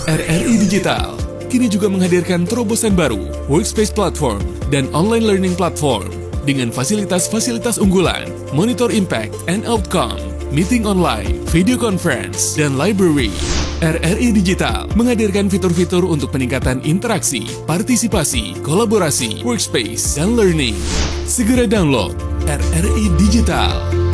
RRI Digital kini juga menghadirkan terobosan baru, Workspace Platform dan Online Learning Platform dengan fasilitas-fasilitas unggulan, monitor impact and outcome, meeting online, video conference, dan library. RRI Digital menghadirkan fitur-fitur untuk peningkatan interaksi, partisipasi, kolaborasi, workspace, dan learning. Segera download RRI Digital.